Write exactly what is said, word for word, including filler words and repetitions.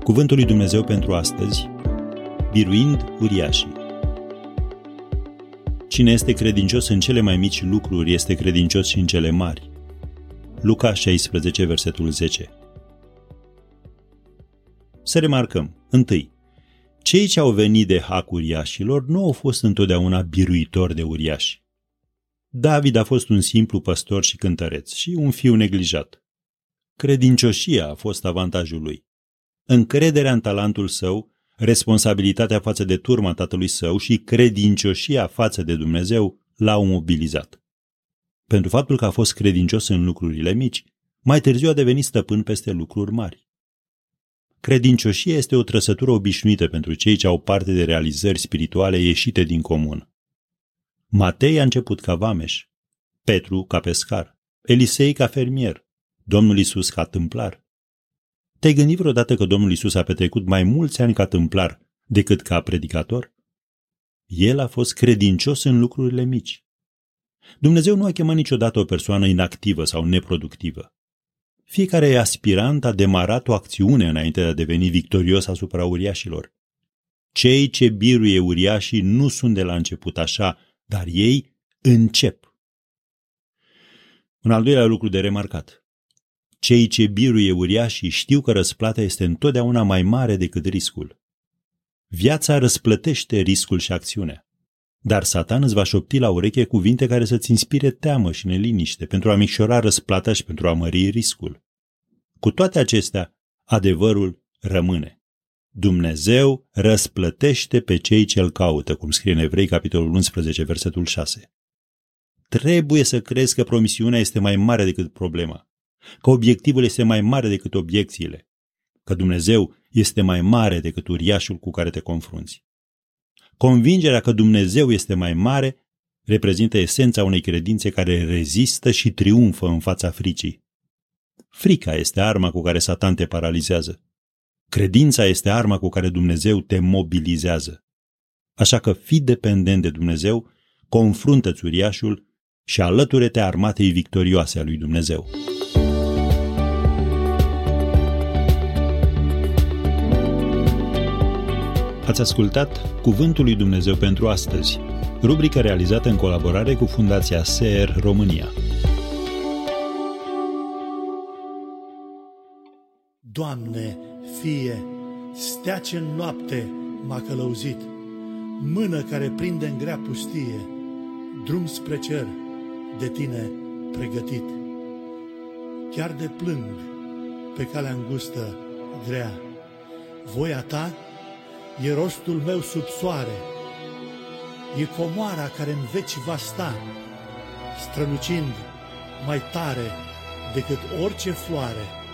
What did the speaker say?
Cuvântul lui Dumnezeu pentru astăzi, biruind uriașii. Cine este credincios în cele mai mici lucruri este credincios și în cele mari. Luca șaisprezece, versetul zece. Să remarcăm, întâi, cei ce au venit de hac uriașilor nu au fost întotdeauna biruitori de uriași. David a fost un simplu păstor și cântăreț și un fiu neglijat. Credincioșia a fost avantajul lui. Încrederea în talentul său, responsabilitatea față de turma tatălui său și credincioșia față de Dumnezeu l-au mobilizat. Pentru faptul că a fost credincios în lucrurile mici, mai târziu a devenit stăpân peste lucruri mari. Credincioșia este o trăsătură obișnuită pentru cei ce au parte de realizări spirituale ieșite din comun. Matei a început ca vameș, Petru ca pescar, Elisei ca fermier, Domnul Iisus ca tâmplar. Te-ai gândit vreodată că Domnul Iisus a petrecut mai mulți ani ca tâmplar decât ca predicator? El a fost credincios în lucrurile mici. Dumnezeu nu a chemat niciodată o persoană inactivă sau neproductivă. Fiecare aspirant a demarat o acțiune înainte de a deveni victorios asupra uriașilor. Cei ce biruie uriașii nu sunt de la început așa, dar ei încep. Un al doilea lucru de remarcat. Cei ce biruie uriașii știu că răsplata este întotdeauna mai mare decât riscul. Viața răsplătește riscul și acțiunea. Dar Satan îți va șopti la ureche cuvinte care să-ți inspire teamă și neliniște pentru a micșora răsplata și pentru a mări riscul. Cu toate acestea, adevărul rămâne. Dumnezeu răsplătește pe cei ce îl caută, cum scrie în Evrei, capitolul unsprezece, versetul șase. Trebuie să crezi că promisiunea este mai mare decât problema, că obiectivul este mai mare decât obiecțiile, că Dumnezeu este mai mare decât uriașul cu care te confrunți. Convingerea că Dumnezeu este mai mare reprezintă esența unei credințe care rezistă și triumfă în fața fricii. Frica este arma cu care Satan te paralizează. Credința este arma cu care Dumnezeu te mobilizează. Așa că fii dependent de Dumnezeu, confruntă-ți uriașul și alăture-te armatei victorioase a lui Dumnezeu. Ați ascultat Cuvântul lui Dumnezeu pentru astăzi, rubrică realizată în colaborare cu Fundația S E R România. Doamne, Fie, stea ce în noapte m-a călăuzit, mână care prinde în grea pustie, drum spre cer de Tine pregătit. Chiar de plâng pe calea îngustă grea, voia Ta e rostul meu sub soare, e comoara care în veci va sta, strălucind mai tare decât orice floare.